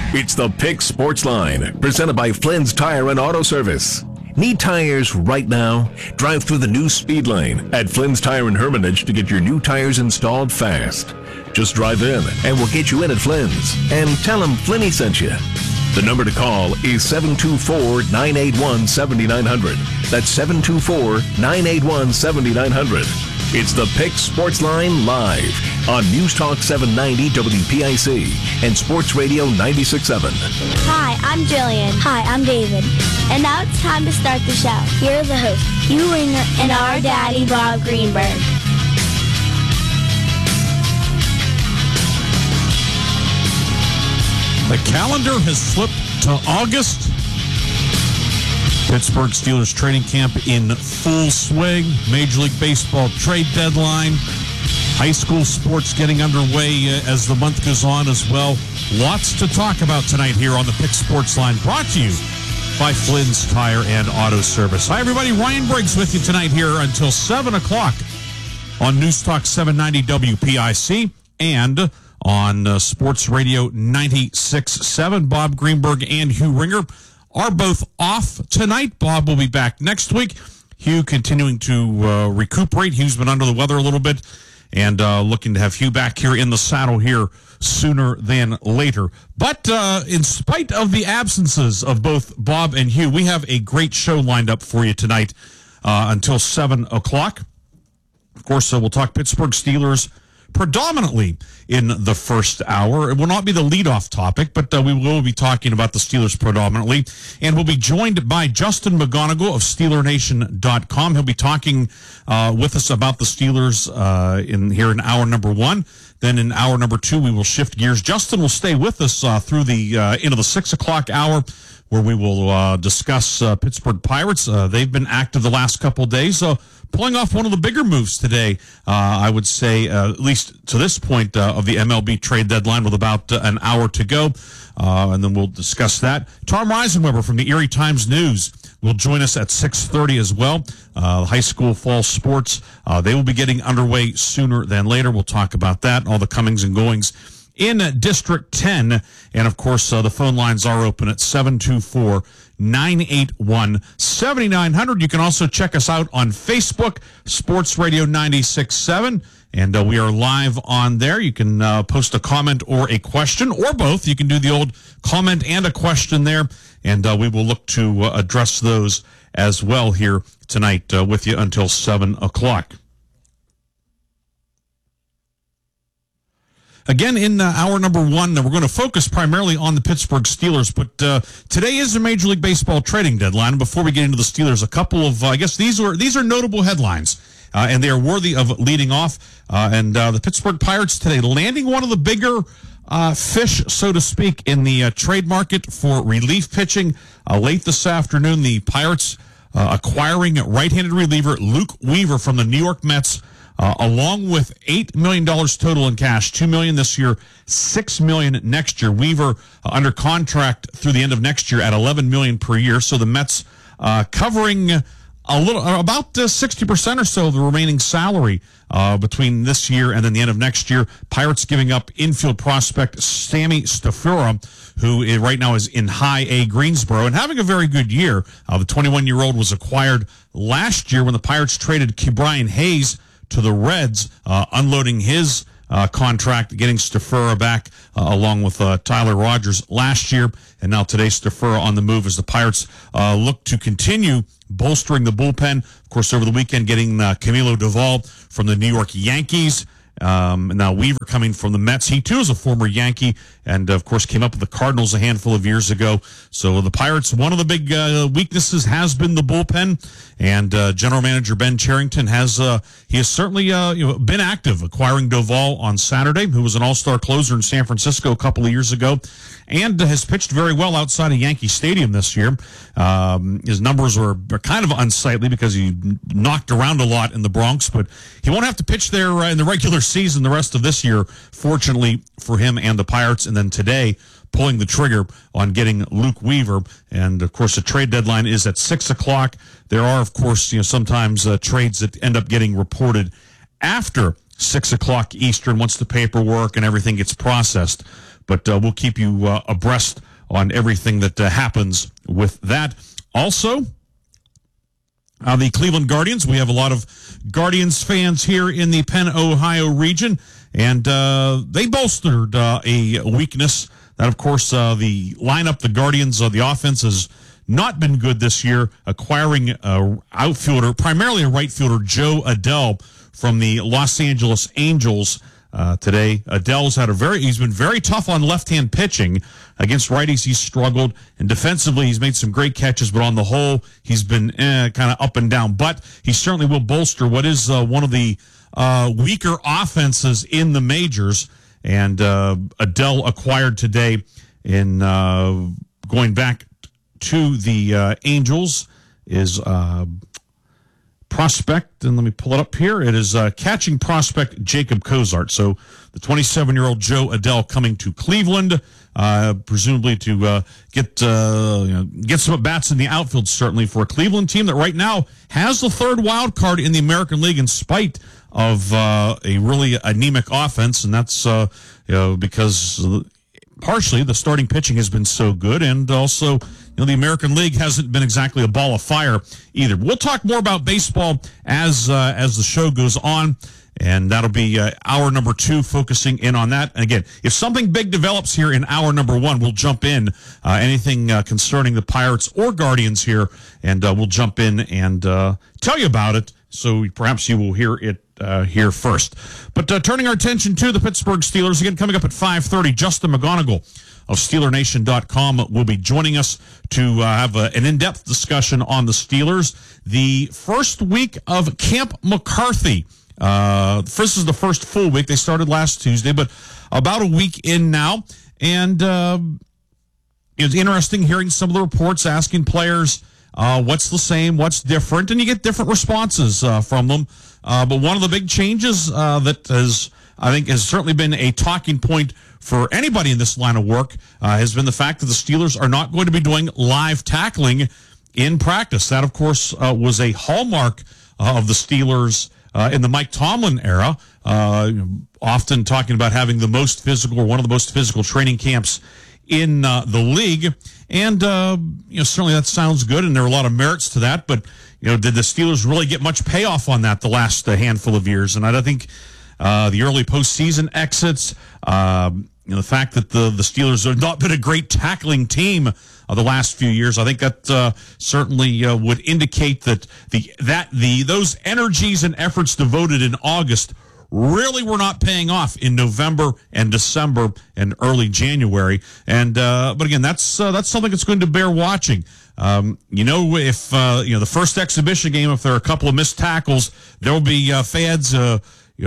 It's the Pick Sports Line, presented by Flynn's Tire and Auto Service. Need tires right now? Drive through the new speed lane at Flynn's Tire in Hermitage to get your new tires installed fast. Just drive in and we'll get you in at Flynn's. And tell them Flinny sent you. The number to call is 724-981-7900. That's 724-981-7900. It's the Pick Sports Line live on News Talk 790 WPIC and Sports Radio 96.7. Hi, I'm Jillian. Hi, I'm David. And now it's time to start the show. Here are the hosts, Hugh Ringer and our daddy, Bob Greenberg. The calendar has flipped to August. Pittsburgh Steelers training camp in full swing. Major League Baseball trade deadline. High school sports getting underway as the month goes on as well. Lots to talk about tonight here on the Pick Sports Line, brought to you by Flynn's Tire and Auto Service. Hi, everybody. Ryan Briggs with you tonight here until 7 o'clock on News Talk 790 WPIC and on Sports Radio 96.7. Bob Greenberg and Hugh Ringer are both off tonight. Bob will be back next week. Hugh continuing to recuperate. Hugh's been under the weather a little bit and looking to have Hugh back here in the saddle here sooner than later. But in spite of the absences of both Bob and Hugh, we have a great show lined up for you tonight until 7 o'clock. Of course, we'll talk Pittsburgh Steelers predominantly in the first hour. It will not be the leadoff topic, but we will be talking about the Steelers predominantly. And we'll be joined by Justin McGonigal of SteelerNation.com. He'll be talking with us about the Steelers in hour number one. Then in hour number two, we will shift gears. Justin will stay with us through the into the 6 o'clock hour, where we will discuss Pittsburgh Pirates. They've been active the last couple of days, pulling off one of the bigger moves today, I would say, at least to this point of the MLB trade deadline, with about an hour to go. And then we'll discuss that. Tom Reisenweber from the Erie Times News will join us at 6:30 as well. High school fall sports, they will be getting underway sooner than later. We'll talk about that, all the comings and goings in District 10. And, of course, the phone lines are open at 724-981-7900. You can also check us out on Facebook, Sports Radio 96.7. And we are live on there. You can post a comment or a question, or both. You can do the old comment and a question there, and we will look to address those as well here tonight with you until 7 o'clock. Again, in hour number one, we're going to focus primarily on the Pittsburgh Steelers, but today is a Major League Baseball trading deadline. Before we get into the Steelers, a couple of, I guess these are notable headlines, and they are worthy of leading off. And the Pittsburgh Pirates today landing one of the bigger fish, so to speak, in the trade market for relief pitching. Late this afternoon, the Pirates acquiring right-handed reliever Luke Weaver from the New York Mets, along with $8 million total in cash, $2 million this year, $6 million next year. Weaver under contract through the end of next year at $11 million per year. So the Mets covering about 60% or so of the remaining salary between this year and then the end of next year. Pirates giving up infield prospect Sammy Stafura, who right now is in High A Greensboro and having a very good year. The 21-year-old was acquired last year when the Pirates traded Ke'Bryan Hayes to the Reds, unloading his contract, getting Stafura back along with Tyler Rogers last year. And now today Stafura on the move as the Pirates look to continue bolstering the bullpen. Of course, over the weekend getting Camilo Doval from the New York Yankees. Now Weaver coming from the Mets. He too is a former Yankee and of course came up with the Cardinals a handful of years ago. So the Pirates, one of the big weaknesses has been the bullpen, and general manager Ben Cherington has certainly been active, acquiring Doval on Saturday, who was an all-star closer in San Francisco a couple of years ago, and has pitched very well outside of Yankee Stadium this year. His numbers were kind of unsightly because he knocked around a lot in the Bronx, but he won't have to pitch there in the regular season the rest of this year, fortunately for him and the Pirates. And then today, pulling the trigger on getting Luke Weaver. And, of course, the trade deadline is at 6 o'clock. There are, of course, sometimes trades that end up getting reported after 6 o'clock Eastern once the paperwork and everything gets processed. but we'll keep you abreast on everything that happens with that. Also, the Cleveland Guardians. We have a lot of Guardians fans here in the Penn, Ohio region, and they bolstered a weakness that, of course, the lineup, the Guardians, the offense has not been good this year, acquiring outfielder, primarily a right fielder, Joe Adell from the Los Angeles Angels. Today, Adell's he's been very tough on left-hand pitching. Against righties, he's struggled, and defensively, he's made some great catches, but on the whole, he's been kind of up and down. But he certainly will bolster what is one of the weaker offenses in the majors. And Adell acquired today in going back to the Angels is prospect, and let me pull it up here. It is catching prospect Jacob Cozart. So the 27-year-old Joe Adell coming to Cleveland, presumably to get some at-bats in the outfield, certainly for a Cleveland team that right now has the third wild card in the American League in spite of a really anemic offense, and that's because partially the starting pitching has been so good, and also the American League hasn't been exactly a ball of fire either. We'll talk more about baseball as the show goes on, and that'll be hour number 2, focusing in on that. And again, if something big develops here in hour number 1, we'll jump in. Anything concerning the Pirates or Guardians here, and we'll jump in and tell you about it, so perhaps you will hear it here first. But turning our attention to the Pittsburgh Steelers, again, coming up at 5:30, Justin McGonigal of SteelerNation.com will be joining us to have an in-depth discussion on the Steelers. The first week of Camp McCarthy. This is the first full week. They started last Tuesday, but about a week in now. And it's interesting hearing some of the reports asking players what's the same, what's different, and you get different responses from them. But one of the big changes that has certainly been a talking point for anybody in this line of work has been the fact that the Steelers are not going to be doing live tackling in practice. That, of course, was a hallmark of the Steelers in the Mike Tomlin era, often talking about having the most physical, or one of the most physical training camps in the league. And certainly that sounds good, and there are a lot of merits to that. But did the Steelers really get much payoff on that the last handful of years? And I don't think the early postseason exits, the fact that the Steelers have not been a great tackling team the last few years, I think that certainly would indicate that those energies and efforts devoted in August really were not paying off in November and December and early January. And but again, that's something that's going to bear watching. If the first exhibition game, if there are a couple of missed tackles, there will be fans, the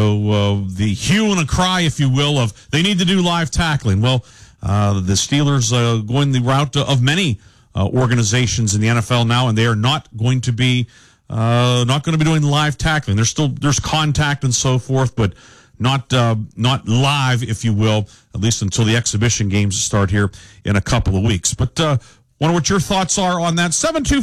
hue and a cry, if you will, of they need to do live tackling. Well, the Steelers going the route of many organizations in the NFL now, and they are not going to be doing live tackling. There's contact and so forth, but not live, if you will, at least until the exhibition games start here in a couple of weeks. But wonder what your thoughts are on that.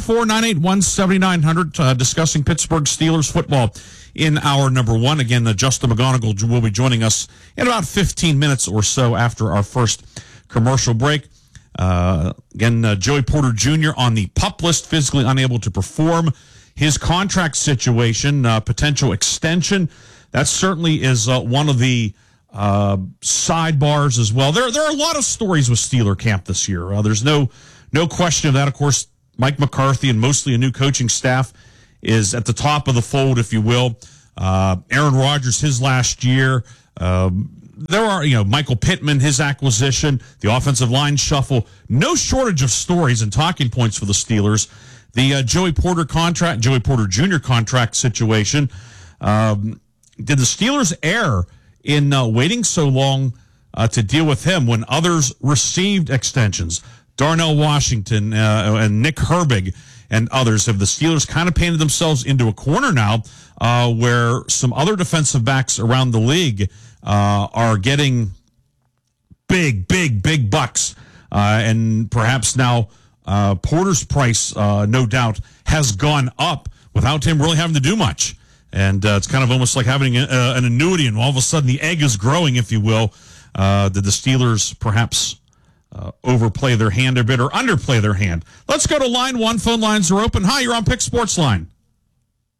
724-981-7900, discussing Pittsburgh Steelers football in hour number 1. Again, Justin McGonigal will be joining us in about 15 minutes or so after our first commercial break. Again, Joey Porter Jr. on the PUP list, physically unable to perform. His contract situation, potential extension, that certainly is one of the sidebars as well. There are a lot of stories with Steeler camp this year. There's no question of that. Of course, Mike McCarthy and mostly a new coaching staff is at the top of the fold, if you will. Aaron Rodgers, his last year. There are, Michael Pittman, his acquisition, the offensive line shuffle. No shortage of stories and talking points for the Steelers. The Joey Porter Jr. contract situation. Did the Steelers err in waiting so long to deal with him when others received extensions? Darnell Washington and Nick Herbig and others. Have the Steelers kind of painted themselves into a corner now where some other defensive backs around the league are getting big bucks, and perhaps now Porter's price, no doubt, has gone up without him really having to do much. And it's kind of almost like having an annuity, and all of a sudden the egg is growing, if you will. Did the Steelers perhaps overplay their hand a bit or underplay their hand? Let's go to line one. Phone lines are open. Hi, you're on Pick Sports Line.